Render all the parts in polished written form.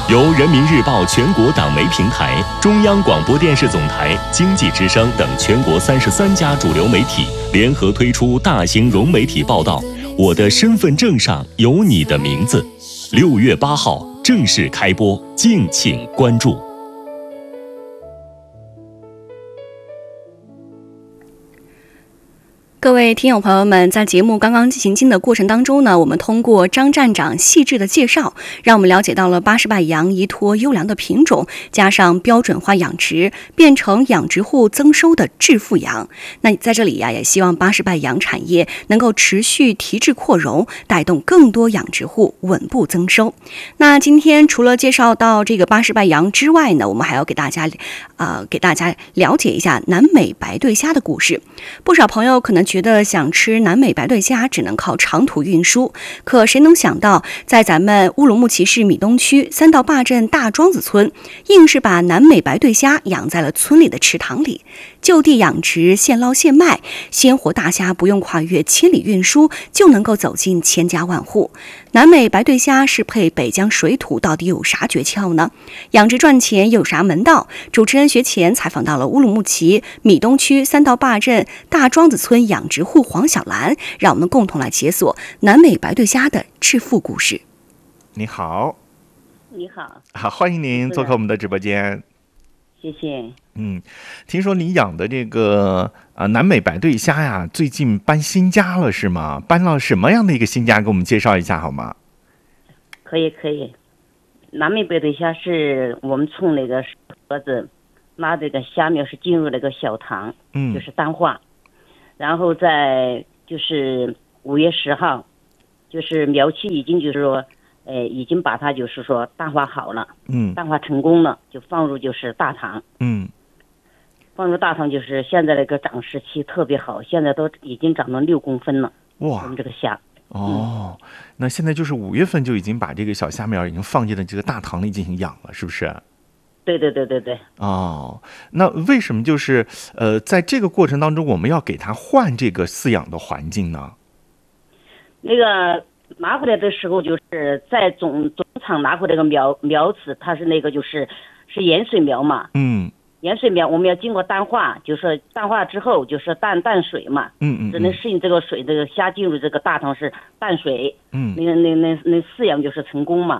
由人民日报全国党媒平台、中央广播电视总台、经济之声等全国33家主流媒体联合推出大型融媒体报道《我的身份证上有你的名字》，6月8号正式开播，敬请关注。 各位听友朋友们，在节目刚刚进行的过程当中呢，我们通过张站长细致的介绍，让我们了解到了80拜羊依托优良的品种，加上标准化养殖，变成养殖户增收的致富羊。那在这里也希望80拜羊产业能够持续提质扩容，带动更多养殖户稳步增收。那今天除了介绍到这个80拜羊之外呢，我们还要给大家了解一下南美白对虾的故事。不少朋友可能觉得想吃南美白对虾只能靠长途运输，可谁能想到在咱们乌鲁木齐市米东区三道坝镇大庄子村，硬是把南美白对虾养在了村里的池塘里，就地养殖，现捞现卖，鲜活大虾不用跨越千里运输就能够走进千家万户。南美白对虾适配北疆水土到底有啥诀窍呢？养殖赚钱又有啥门道？主持人学前采访到了乌鲁木齐米东区三道坝镇大庄子村养殖户黄小兰，让我们共同来解锁南美白对虾的致富故事。 你好。 你好， 好，欢迎您做客我们的直播间。 谢谢。 听说你养的这个南美白对虾呀，最近搬新家了是吗？搬到什么样的一个新家？给我们介绍一下好吗？ 可以。南美白对虾是我们从那个盒子拿这个虾苗是进入那个小塘，就是淡化，然后在就是5月10号，就是苗期已经就是说，已经把它就是说淡化好了，淡化成功了，就放入就是大塘，放入大塘就是现在那个长势期特别好，现在都已经长到6公分了。哇！我们这个虾。 那现在就是5月份就已经把这个小虾苗已经放进了这个大塘里进行养了，是不是？ 对。 那为什么就是在这个过程当中，我们要给它换这个饲养的环境呢？ 那个拿回来的时候，就是在总厂拿回来个苗子，它是那个是盐水苗嘛，盐水苗我们要经过淡化，就是淡化之后就是淡水嘛，只能适应这个水，这个虾进入这个大塘是淡水，那饲养就是成功嘛。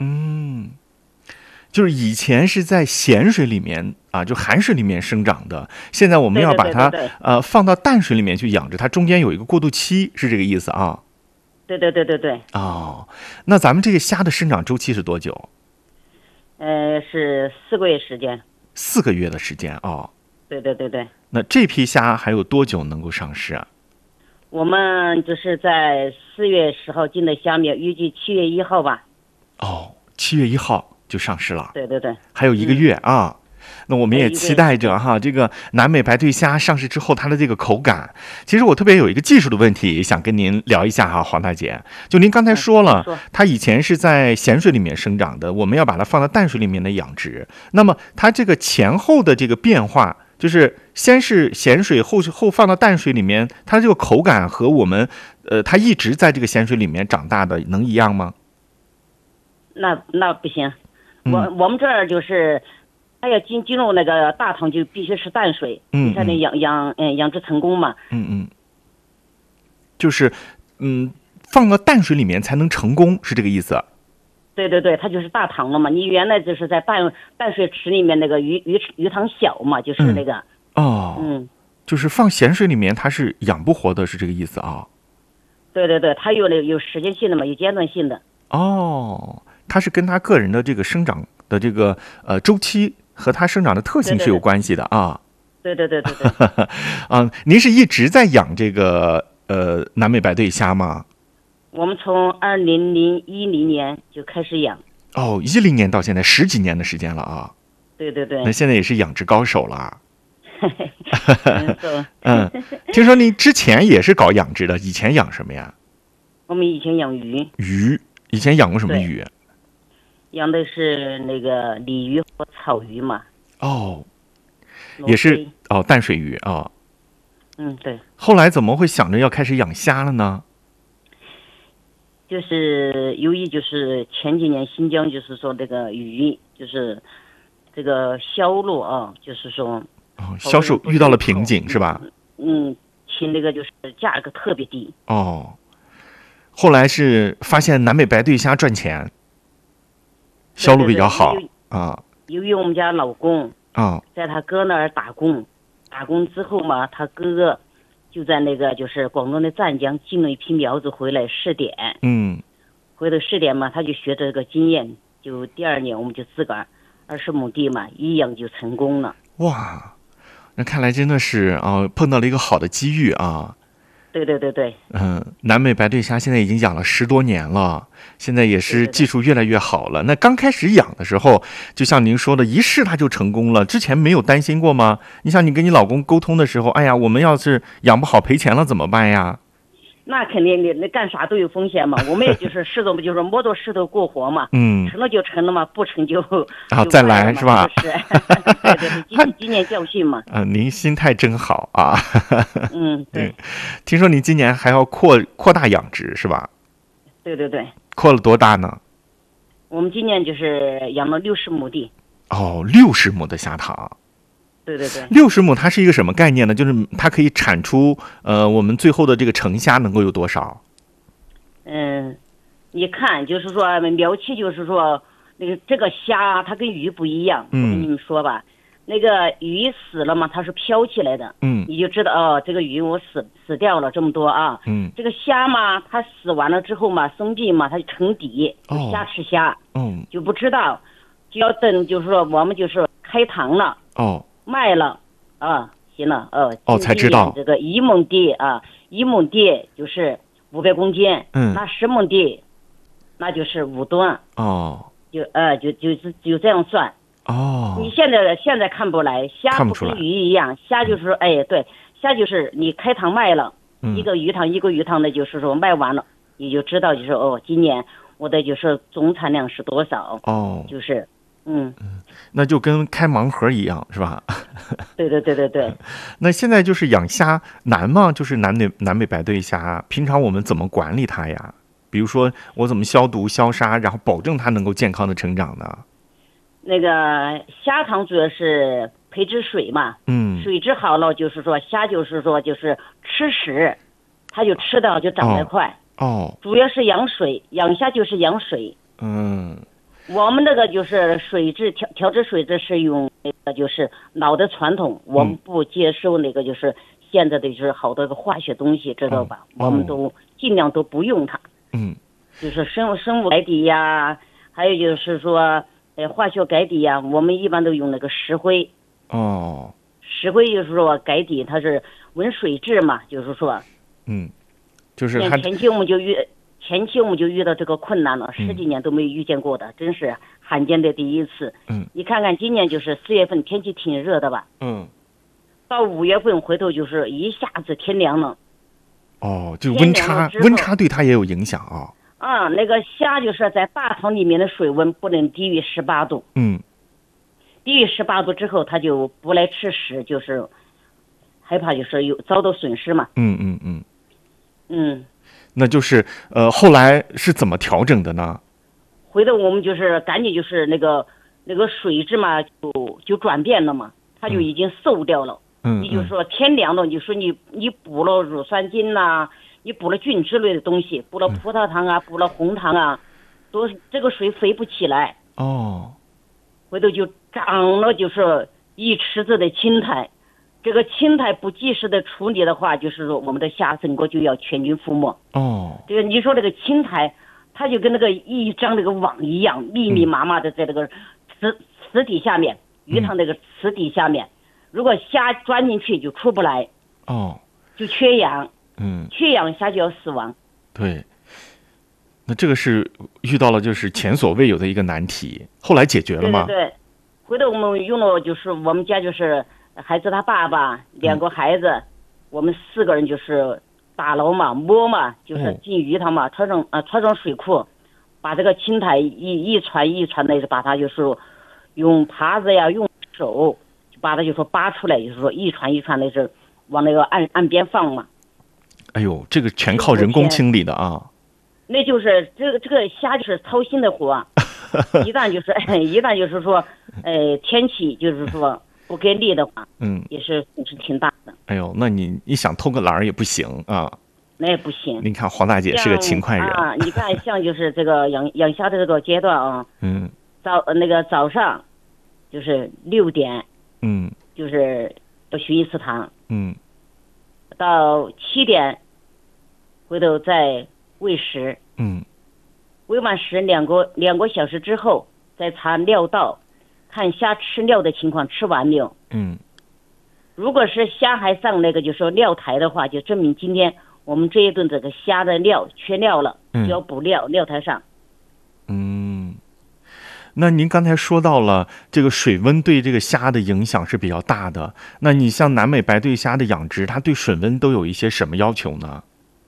就是以前是在咸水里面就寒水里面生长的，现在我们要把它放到淡水里面去养殖，它中间有一个过渡期，是这个意思啊？ 对。 那咱们这个虾的生长周期是多久？ 是4个月时间。 4个月的时间啊？ 对。 那这批虾还有多久能够上市啊？ 我们就是在4月10号进的虾苗，预计7月1号吧。 7月1号就上市了。 对。 还有1个月啊。那我们也期待着这个南美白对虾上市之后它的这个口感。其实我特别有一个技术的问题想跟您聊一下黄大姐。就您刚才说了，它以前是在咸水里面生长的，我们要把它放到淡水里面的养殖。那么它这个前后的这个变化，就是先是咸水后放到淡水里面，它这个口感和我们它一直在这个咸水里面长大的能一样吗？ 那不行。我们这儿就是它要进入那个大塘，就必须是淡水，你才能养殖成功嘛。 就是放到淡水里面才能成功，是这个意思？ 对，它就是大塘了嘛。你原来就是在淡水池里面那个鱼塘小嘛，就是那个。 就是放咸水里面它是养不活的，是这个意思啊？ 对，它有时间性的嘛，有阶段性的。 它是跟它个人的这个生长的这个周期和它生长的特性是有关系的啊。 对。 您是一直在养这个南美白对虾吗？ 我们从2010年就开始养。 10年到现在10几年的时间了啊。 对。 那现在也是养殖高手了。听说您之前也是搞养殖的，以前养什么呀？ 我们以前养鱼。 以前养过什么鱼？ 养的是那个鲤鱼和草鱼嘛。 也是淡水鱼啊。 对。 后来怎么会想着要开始养虾了呢？ 就是由于就是前几年新疆就是说这个鱼就是这个销路啊，就是说销售遇到了瓶颈是吧？ 其那个就是价格特别低。 后来是发现南美白对虾赚钱，销路比较好啊。 由于我们家老公在他哥那儿打工之后嘛，他哥哥就在那个就是广东的湛江进了一批苗子回来试点，回头试点嘛，他就学这个经验，就第2年我们就自个儿20亩地嘛，一养就成功了。 哇，那看来真的是碰到了一个好的机遇啊。 对。 南美白对虾现在已经养了10多年了，现在也是技术越来越好了。那刚开始养的时候，就像您说的，一试它就成功了，之前没有担心过吗？你想，你跟你老公沟通的时候，哎呀，我们要是养不好赔钱了怎么办呀？ 那肯定的，那干啥都有风险嘛。我们也就是试着就是摸着石头过活嘛。成了就成了嘛，不成就再来是吧？ 对，经验教训嘛。 您心态真好啊。 对。 听说您今年还要扩大养殖是吧？ 对。 扩了多大呢？ 我们今年就是养了60亩地。 60亩的虾塘。 对。 60亩它是一个什么概念呢？就是它可以产出我们最后的这个成虾能够有多少？ 你看就是说苗期就是说那个这个虾它跟鱼不一样，我跟你们说吧，那个鱼死了嘛，它是飘起来的，你就知道这个鱼我死掉了这么多啊，这个虾嘛，它死完了之后嘛，生病嘛，它就成底，虾吃虾，就不知道，就要等就是说我们就是开塘了，卖了行了， 才知道这个1亩地1亩地就是500公斤，那10亩地那就是5吨，就这样算。你现在看不来，虾不跟鱼一样，虾就是说对，虾就是你开塘卖了，一个鱼塘的就是说卖完了，你就知道就是今年我的就是总产量是多少，就是那就跟开盲盒一样是吧？ 对。 那现在就是养虾难吗？就是南美白对虾，平常我们怎么管理它呀？比如说我怎么消毒消杀，然后保证它能够健康的成长呢？ 那个虾塘主要是培植水嘛，水质好了，就是说虾就是说就是吃屎，它就吃到就长得快。主要是养水，养虾就是养水。我们那个就是水质调制水质是用那个就是老的传统，我们不接受那个就是现在的就是好多个化学东西，知道吧？我们都尽量都不用它。就是生物改底呀，还有就是说化学改底呀，我们一般都用那个石灰。石灰就是说改底，它是稳水质嘛，就是说。 就是前期我们就遇到这个困难了，10几年都没有遇见过的，真是罕见的第一次。你看看今年就是4月份天气挺热的吧？到5月份回头就是一下子天凉了。 就温差对它也有影响啊。 那个虾就是在大塘里面的水温不能低于18度。低于18度之后，它就不来吃屎，就是害怕就是有遭到损失嘛。 那就是后来是怎么调整的呢？ 回头我们就是赶紧就是那个水质嘛就转变了嘛，它就已经馊掉了。你就说天凉了，你说你补了乳酸菌呐，你补了菌之类的东西，补了葡萄糖啊，补了红糖啊，都这个水肥不起来。回头就长了就是一池子的青苔，这个青苔不及时的处理的话，就是说我们的虾整个就要全军覆没。这个你说这个青苔，它就跟那个一张那个网一样，密密麻麻的在这个池底下面，鱼塘那个池底下面，如果虾钻进去就出不来，就缺氧，缺氧虾就要死亡。 对，那这个是遇到了就是前所未有的一个难题，后来解决了吗？ 对，回头我们用了就是我们家就是孩子他爸爸2个孩子，我们4个人就是打捞嘛摸嘛，就是进鱼塘嘛，穿上水库，把这个青苔一船的把它就是用耙子呀用手把它就说扒出来，就是说一船的是往那个岸边放嘛。 这个全靠人工清理的啊。 那就是这个虾就是操心的活，一旦就是说，天气就是说不给力的话，也是挺大的。 哎呦，那你想偷个懒儿也不行啊。 那也不行。 您看黄大姐是个勤快人啊，你看像就是这个养虾的这个阶段啊，早上就是6点，就是要巡一次塘，到7点回头再喂食，喂完食两个小时之后再查料到，看虾吃料的情况吃完没有。如果是虾还上那个就说料台的话，就证明今天我们这一顿这个虾的料缺料了，就要补料台上。 那您刚才说到了这个水温对这个虾的影响是比较大的，那你像南美白对虾的养殖，它对水温都有一些什么要求呢？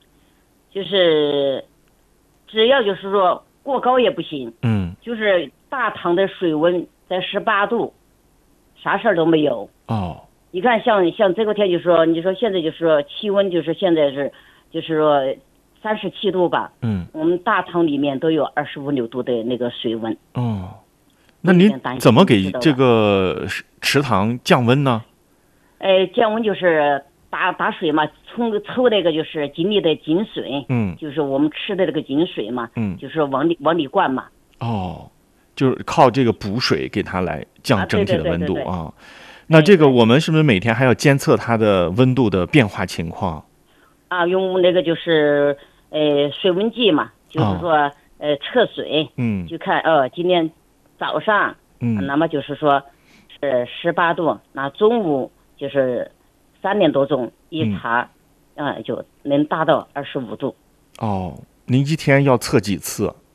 就是只要就是说过高也不行，就是大塘的水温在18度，啥事儿都没有。你看像这个天就说，你说现在就是说气温就是现在就是说37度吧，我们大塘里面都有25、6度的那个水温。 那您怎么给这个池塘降温呢？ 降温就是打水嘛，抽那个就是井里的井水，就是我们吃的这个井水嘛，就是往里灌嘛。 就是靠这个补水给它来降整体的温度啊。那这个我们是不是每天还要监测它的温度的变化情况？ 用那个就是水温计嘛，就是说测水，就看今天早上，那么就是说是18度，那中午就是3点多钟一查，就能达到25度。 您一天要测几次？